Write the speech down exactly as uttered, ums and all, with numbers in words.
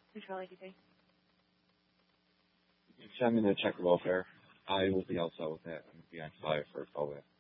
Control A D P. Send me the check welfare. I will be outside with that. I'm going to be on fire for a call back.